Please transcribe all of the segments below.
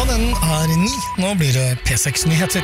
den er 9. Nå blir det P6-nyheter.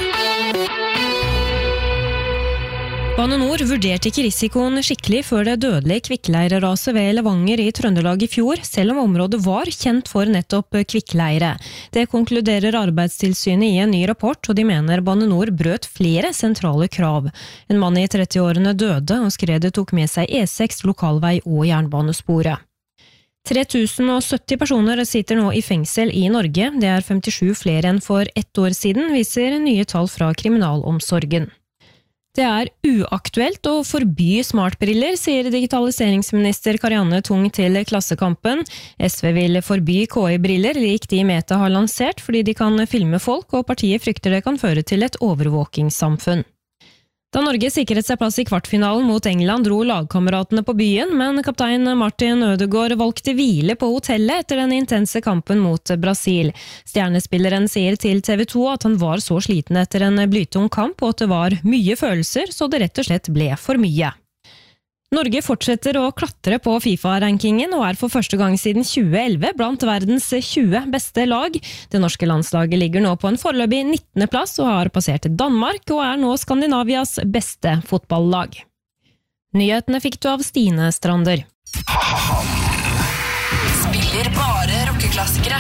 Bane Nor vurderte ikke risikoen skikkelig før det dødelige kvikkleireraset ved Levanger i Trøndelag i fjor, selv om området var kjent for nettopp kvikkleire. Det konkluderer Arbeidstilsynet i en ny rapport, og de mener Bane Nor brøt flere sentrale krav. En mann i 30-årene døde, og skredet tok med seg E6, lokalvei og jernbanesporet. 3070 personer sitter nå i fengsel i Norge. Det er 57 flere enn for 1 år siden, viser nye tall fra kriminalomsorgen. Det er uaktuelt å forby smartbriller, sier digitaliseringsminister Karianne Tung til Klassekampen. SV vil forby KI-briller, lik de Meta har lansert, fordi de kan filme folk, og partiet frykter det kan føre til et overvåkingssamfunn. Da Norge sikret seg plass i kvartfinalen mot England, dro lagkameratene på byen, men kaptein Martin Ødegaard valgte hvile på hotellet etter den intense kampen mot Brasil. Stjernespilleren sier til TV 2 at han var så sliten etter en blytung kamp, og at det var mye følelser, så det rett og slett ble for mye. Norge fortsetter å klatre på FIFA-rankingen og er for første gang siden 2011 blant verdens 20 beste lag. Det norske landslaget ligger nå på en foreløpig 19. plass og har passert Danmark og er nå Skandinavias beste fotballag. Nyhetene fikk du av Stine Strander. Spiller bare rockeklassikere.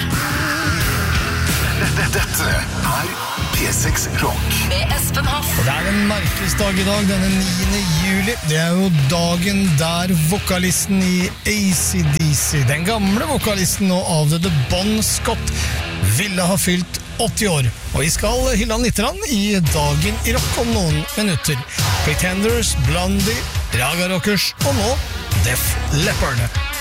Dette er P6 Rock med Espen Hoff. Det er en merkesdag i dag, denne 9. juli. Det er jo dagen der vokalisten i AC/DC, den gamle vokalisten og avdøde Bon Scott, ville ha fylt 80 år. Og vi skal hylle han litt i Dagen i rock om noen minutter. Pretenders, Blondie, Raga Rockers og nå Def Leppard.